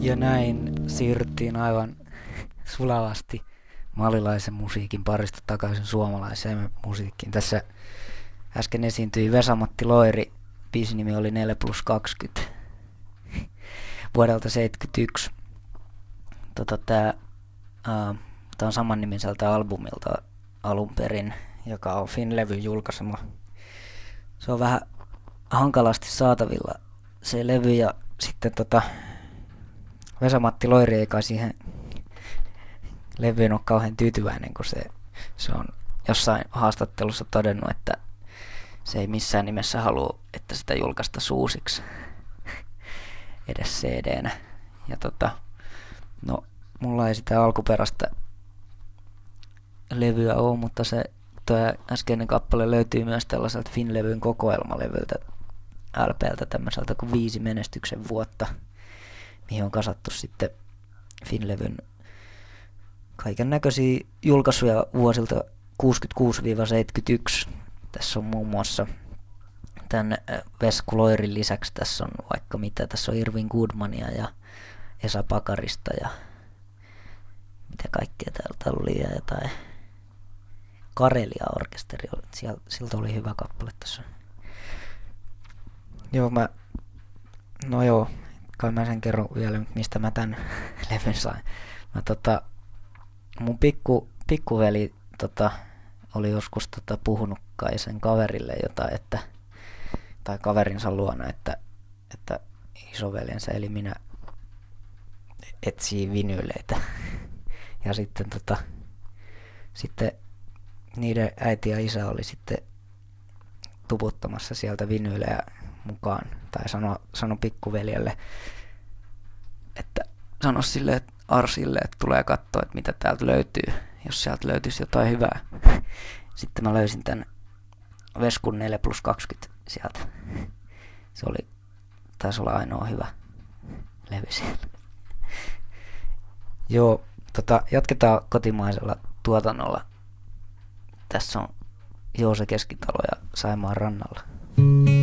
Ja näin siirryttiin aivan sulavasti malilaisen musiikin parista takaisin suomalaiseen musiikkiin. Tässä äsken esiintyi Vesa-Matti Loiri, biisin nimi oli 4+20 vuodelta 1971. Tää on samannimiseltä albumilta alun perin, joka on Finlevyn julkaisema. Se on vähän hankalasti saatavilla se levy, ja sitten Vesa-Matti Loiri ei kai siihen levyyn ole kauhean tyytyväinen, kun se on jossain haastattelussa todennut, että se ei missään nimessä halua, että sitä julkaista uusiksi edes CD-nä. Ja no mulla ei sitä alkuperäistä levyä ole, mutta tuo äskeinen kappale löytyy myös tällaiselta Finlevyn kokoelmalevyltä LPltä, tämmöiseltä kuin 5 menestyksen vuotta, mihin on kasattu sitten Finlevyn kaiken näköisiä julkaisuja vuosilta 66-71. Tässä on muun muassa tämän Vesku Loirin lisäksi tässä on vaikka mitä. Tässä on Irvin Goodmania ja Esa Pakarista ja mitä kaikkea täältä oli ja jotain Karelia-orkesteri. Siltä oli hyvä kappale tässä. Kai mä sen kerron vielä, mistä mä tän levyn sain. Mun pikkuveli oli joskus puhunut kai sen kaverille jotain, tai kaverinsa luona, että isoveljensä eli minä etsii vinyyleitä. Ja sitten niiden äiti ja isä oli sitten tuputtamassa sieltä vinyylejä mukaan, tai sano pikkuveljelle, että sano sille Arsille, että tulee katsoa, että mitä täältä löytyy, jos sieltä löytyisi jotain hyvää. Sitten mä löysin tän Veskun 4+20 sieltä. Taisi olla ainoa hyvä levy siellä. Joo, jatketaan kotimaisella tuotannolla. Tässä on Joose Keskitalo ja Saimaan rannalla.